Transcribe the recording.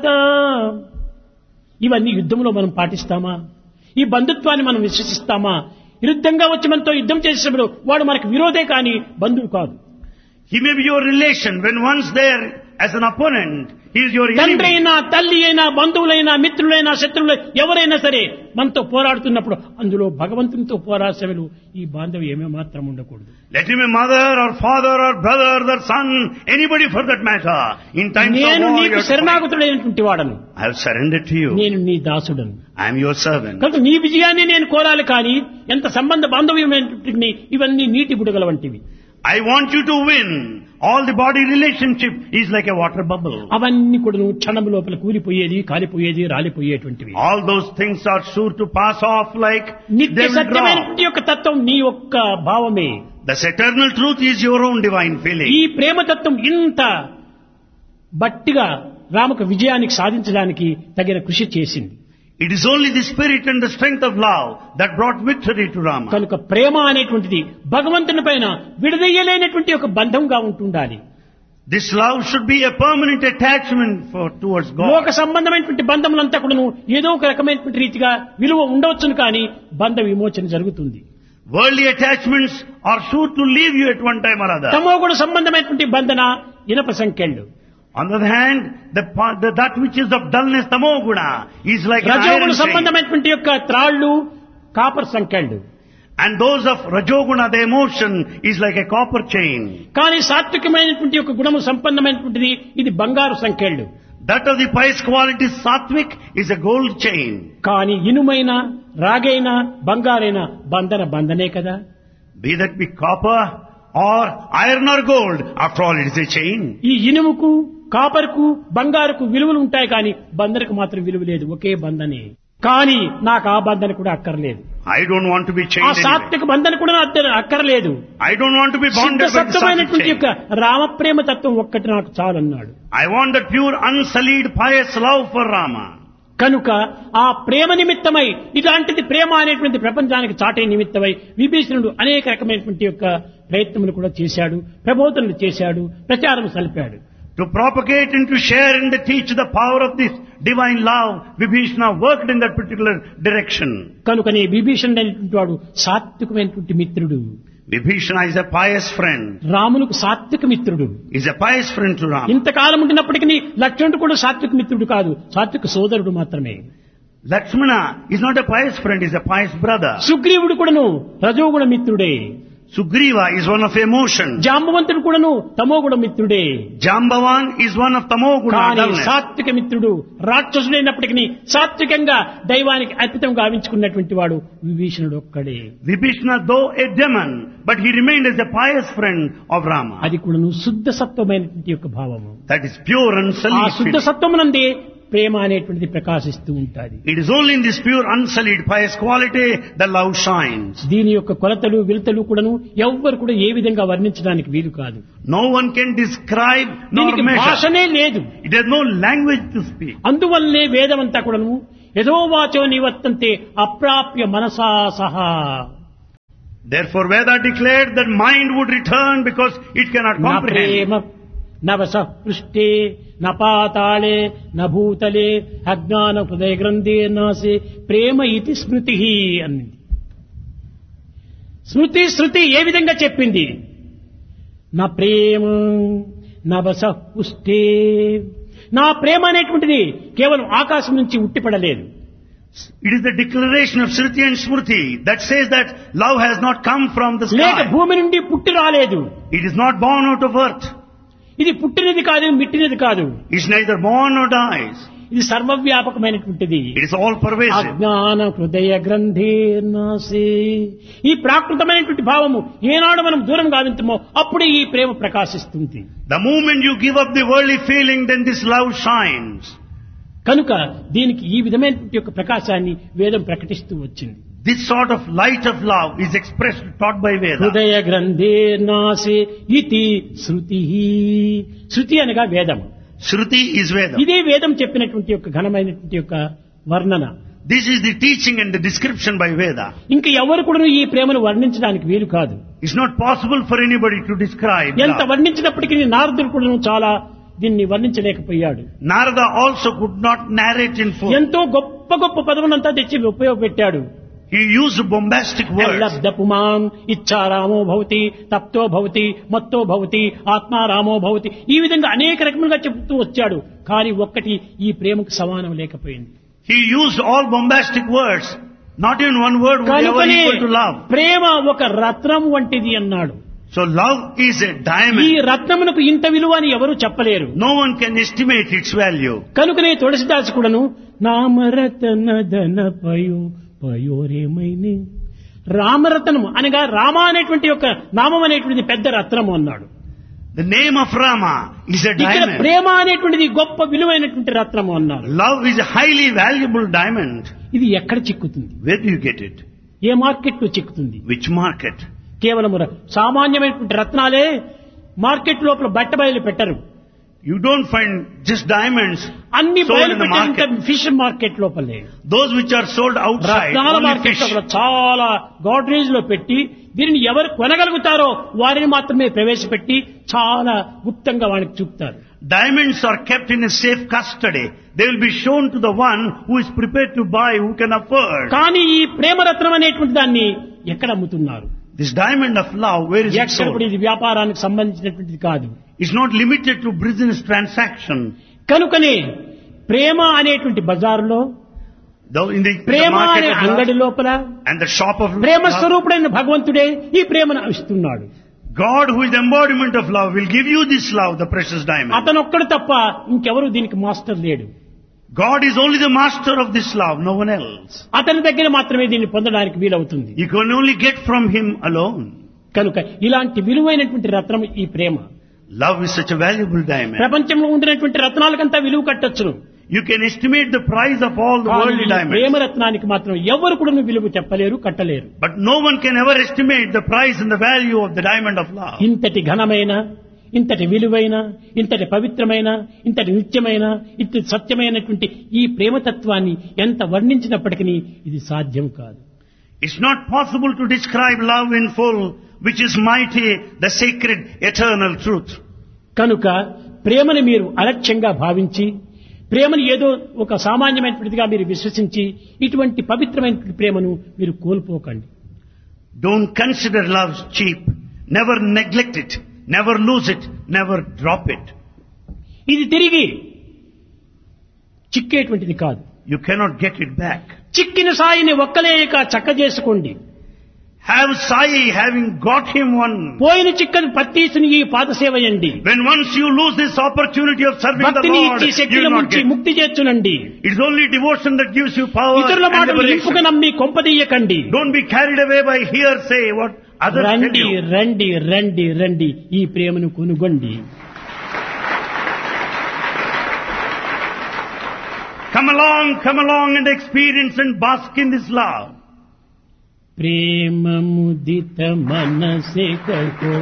ఇవన్నీ యుద్ధంలో మనం పాటిస్తామా? ఈ బంధుత్వాన్ని మనం విశ్వసిస్తామా? విరుద్ధంగా వచ్చి మనతో యుద్ధం చేసేటప్పుడు వాడు మనకు విరోధే కానీ బంధువు కాదు. He may be your relation. When once there as an opponent, he is your తండ్రి enemy. అయినా, తల్లి అయినా, బంధువులైనా, మిత్రులైనా, శత్రువులు ఎవరైనా సరే మనతో పోరాడుతున్నప్పుడు అందులో భగవంతునితో పోరాసేవలు ఈ బాంధవ్యం ఏమాత్రం ఉండకూడదు. Let him be mother or father or brother or son, anybody for that matter. In times of నేను war, నీకు you are శరణాగతుడైనటువంటి వాడను, I have surrendered to you. నేను నీ దాసుడను. I am your servant. కనుక నీ విజయాన్ని నేను కోరాలి కానీ ఎంత సంబంధ బాంధవ్యమైనటువంటి ఇవన్నీ నీటి బుడగల వంటివి. I want you to win. All the body relationship is like a water bubble. అవన్నీ కూడా క్షణం లోపల కూలిపోయేది, కాలిపోయేది, రాలిపోయేటువంటివి. All those things are sure to pass off like నిత్య they will సత్యమైనటువంటి drop. యొక్క తత్వం నీ యొక్క భావమే. This eternal truth is your own divine feeling. ఈ ప్రేమతత్వం ఇంత బట్టిగా రామకు విజయానికి సాధించడానికి తగిన కృషి చేసింది. It is only the spirit and the strength of love that brought victory to Rama. కనుక ప్రేమ అనేటువంటిది భగవంతుని పైన విడదీయలేనటువంటి ఒక బంధంగా ఉంటుండాలి. This love should be a permanent attachment towards లోక God. సంబంధమైనటువంటి బంధములంతా కూడా ఏదో ఒక రకమైనటువంటి రీతిగా విలువ ఉండవచ్చును కానీ బంధ విమోచన జరుగుతుంది. Worldly attachments are sure to leave you at one time or other. తమోగుణ సంబంధమైనటువంటి బంధన ఇనప సంఖ్యలు. On the other hand, that which is of dullness, tamoguna, is like an రజోగుణ iron chain. సంబంధమైనటువంటి యొక్క త్రాళ్ళు కాపర్ సంఖ్యలు. And those of rajoguna, the emotion, is like a copper chain. కానీ సాత్వికమైనటువంటి యొక్క గుణము సంపన్నమైనటువంటిది ఇది బంగారు సంఖ్యలు. That of the pious quality, sattvic, is a gold chain. కానీ ఇనుమైన, రాగైన, బంగారైన బంధనే కదా. Be that be copper or iron or gold, after all it is a chain. ఈ ఇనుముకు, కాపర్కు, బంగారుకు విలువలు ఉంటాయి కానీ బంధనకు మాత్రం విలువ లేదు. ఒకే బంధనే. కానీ నాకు ఆ బంధన కూడా అక్కర్లేదు. I don't want to be ఆ chained anyway. సాత్విక బంధన కూడా అక్కర్లేదు. I don't want to be bonded by the sattvic సత్యమైనటువంటి chain. యొక్క రామప్రేమ తత్వం ఒక్కటి నాకు చాలన్నాడు. I want that pure, unsullied, pious love for Rama. కనుక ఆ ప్రేమ నిమిత్తమై ఇలాంటిది ప్రేమ అనేటువంటి ప్రపంచానికి చాటే నిమిత్తమై విభీషణుడు అనేక రకమైనటువంటి యొక్క ప్రయత్నములు కూడా చేశాడు, ప్రబోధనలు చేశాడు, ప్రచారం సలిపాడు. To propagate and to share and to teach the power of this divine love, Vibhishana worked in that particular direction. కనుకనే విభీషణుడు అనేటువంటి వాడు సాత్వికమైనటువంటి మిత్రుడు. Vibhishana is a pious friend. రాములకు సాత్విక మిత్రుడు. Is a pious friend to Rama. ఇంతకాలం ఉండినప్పటికీ లక్ష్మణుడు కూడా సాత్విక మిత్రుడు కాదు, సాత్విక సోదరుడు మాత్రమే. Lakshmana is not a pious friend, is a pious brother. సుగ్రీవుడు కూడాను రజోగుణ మిత్రుడే. Sugriva is one of emotion. జాంబవంతుడు కూడాను తమోగుణ మిత్రుడే. Jambavan is one of tamoguna. కానీ dullness. సాత్విక మిత్రుడు రాక్షసుడైనప్పటికీ సాత్వికంగా దైవానికి అర్పితం గావించుకున్నటువంటి వాడు విభీషణుడు ఒక్కడే. Vibhishana, though a demon, but he remained as a pious friend of Rama. అది కూడాను శుద్ధ సత్వమైనటువంటి యొక్క భావము. That is pure and ఆ sullied శుద్ధ feeling. సత్వమునందే ప్రేమ అనేటువంటిది ప్రకాశిస్తూ ఉంటుంది. It is only in this pure, unsullied, pious quality that love shines. దీని యొక్క కొలతలు విలుతలు కూడాను ఎవ్వరు కూడా ఏ విధంగా వర్ణించడానికి వీలు కాదు. No one can describe nor దీనికి measure. భాషనే లేదు. It has no language to speak. అందువల్లనే వేదమంతా కూడాను యథోవాచో నివర్తంతే అప్రాప్య మనసా సహా. Therefore Veda declared that mind would return because it cannot నా comprehend. ప్రేమ నవస పృష్ఠే న పాతాళే న భూతలే అజ్ఞాన హృదయ గ్రంథే నాసే ప్రేమ ఇతి స్మృతి అన్నది. శృతి ఏ విధంగా చెప్పింది? నా ప్రేమ నవస పుష్టే. నా ప్రేమ అనేటువంటిది కేవలం ఆకాశం నుంచి ఉట్టిపడలేదు. It is the declaration of Shruti and Smriti that says that love has not come from the లేక sky. భూమి నుండి పుట్టి రాలేదు. It is not born out of earth. ఇది పుట్టినది కాదు, మిట్టినది కాదు. It is neither born nor dies. ఇది సర్వవ్యాపకమైనటువంటిది. It is all pervasive. అజ్ఞాన హృదయ గ్రంథే నాసే. ఈ ప్రాకృతమైనటువంటి భావము ఏనాడు మనం దూరం గావించమో అప్పుడే ఈ ప్రేమ ప్రకాశిస్తుంది. The moment you give up the worldly feeling, then this love shines. కనుక దీనికి ఈ విధమైనటువంటి యొక్క ప్రకాశాన్ని వేదం ప్రకటిస్తూ వచ్చింది. This sort of light of love is expressed, taught by Veda. హృదయ గ్రంథే నాసే ఇతి శృతి. శృతి అనగా వేదం. Shruti is Veda. ఇదే వేదం చెప్పినటువంటి యొక్క ఘనమైనటువంటి యొక్క వర్ణన. This is the teaching and the description by Veda. ఇంకా ఎవరు కూడా ఈ ప్రేమను వర్ణించడానికి వీలు కాదు. It's not possible for anybody to describe ఎంత love. వర్ణించినప్పటికీ నారదుడు కూడా చాలా దీన్ని వర్ణించలేకపోయాడు. Narada also could not narrate in full. ఎంతో గొప్ప గొప్ప పదములంతా తెచ్చి ఉపయోగపెట్టాడు. He used bombastic words. లబ్ధపుమాం ఇచ్చారామో భవతి, తప్తో భవతి, మత్తో భవతి, ఆత్మారామో భవతి, ఈ విధంగా అనేక రకములుగా చెబుతూ వచ్చాడు. కానీ ఒక్కటి ఈ ప్రేమకు సమానం లేకపోయింది. He used all bombastic words. Not even one word would ever కనుకనే equal to love. ప్రేమ ఒక రత్నం వంటిది అన్నాడు. So love is a ఈ diamond. రత్నమునకు ఇంత విలువ అని ఎవరు చెప్పలేరు. No one can estimate its value. కనుకనే తులసిదాసు కూడాను నామరతన ధన పయో పయోరేమైనే, రామరత్నము అనగా రామ అనేటువంటి యొక్క నామం అనేటువంటిది పెద్ద రత్నము అన్నాడు. The name of Rama is a ఇక్కడ diamond. ప్రేమ అనేటువంటిది గొప్ప విలువైనటువంటి రత్నము అన్నారు. Love is a highly valuable diamond. ఇది ఎక్కడ చిక్కుతుంది? Where do you get it? A market లో చిక్కుతుంది? Which market? కేవలం సామాన్యమైనటువంటి రత్నాలే మార్కెట్ లోపల బట్ట బయలు పెట్టరు. You don't find just diamonds అన్ని sold బయలు in the పెట్టిన market. ఫిష్ మార్కెట్ లోపలే. Those which are sold outside, రత్నాల only మార్కెట్ fish. లో చాలా గాడ్రేజ్ లో పెట్టి దీనిని ఎవరు కొనగలుగుతారో వారిని మాత్రమే ప్రవేశపెట్టి చాలా గుప్తంగా వారికి చూపుతారు. Diamonds are kept in a safe custody. They will be shown to the one who is prepared to buy, who can afford. కానీ ఈ ప్రేమరత్నం అనేటువంటి దాన్ని ఎక్కడ అమ్ముతున్నారు? This diamond of love, where is it ఎక్కడ కూడా sold? ఇది వ్యాపారానికి సంబంధించినటువంటిది కాదు. It's not limited to business transaction. కనుకనే ప్రేమ అనేటువంటి బజారులో, Though in the Prema market అనే of అంగడి love లోపల and the shop of Prema love, స్వరూపుడైన భగవంతుడే ఈ ప్రేమను ఇస్తున్నాడు. God, who is the embodiment of love, will give you this love, the precious diamond. అతనొక్కడు తప్ప ఇంకెవరు దీనికి మాస్టర్ లేడు. God is only the master of this love, no one else. అతని దగ్గర మాత్రమే దీన్ని పొందడానికి వీలవుతుంది. You can only get from him alone. కనుక ఇలాంటి విలువైనటువంటి రత్నం ఈ ప్రేమ. Love is such a valuable diamond. ప్రపంచంలో ఉండినటువంటి రత్నాలకంతా విలువ కట్టొచ్చును. You can estimate the price of all the worldly diamonds. ప్రేమరత్నానికి మాత్రం ఎవరు కూడా విలువ చెప్పలేరు, కట్టలేరు. But no one can ever estimate the price and the value of the diamond of love. ఇంతటి ఘనమైన, ఇంతటి విలువైన, ఇంతటి పవిత్రమైన, ఇంతటి నిత్యమైన, ఇంతటి సత్యమైనటువంటి ఈ ప్రేమతత్వాన్ని ఎంత వర్ణించినప్పటికీ ఇది సాధ్యం కాదు. It's not possible to describe love in full, which is mighty, the sacred, eternal truth. కనుక ప్రేమను మీరు అలక్ష్యంగా భావించి, ప్రేమను ఏదో ఒక సామాన్యమైనటువంటిదిగా మీరు విశ్వసించి ఇటువంటి పవిత్రమైనటువంటి ప్రేమను మీరు కోల్పోకండి. Don't consider love cheap. Never neglect it. Never lose it. Never drop it. ఇది తిరిగి చిక్కేటువంటిది కాదు. You cannot get it back. చిక్కిన సాయిని ఒక్కలేక చక్క చేసుకోండి. Have Sai having got him one. పోయిన చిక్కని పత్తీసుని ఈ పాద సేవయండి. When once you lose this opportunity of serving the భక్తిని Lord, ఇచ్చి you శక్తిని will not ముంచి get. ముక్తి చేర్చునండి. It's only devotion that gives you power ఇతరుల and మాటలు liberation. ఇంపుగా నమ్మి కొంపదీయకండి. Don't be carried away by hearsay, what others tell రండి you. రండి రండి రండి ఈ ప్రేమను కొనుగొండి. Come along and experience and bask in this love. ప్రేమ ముదిత మనసే కహో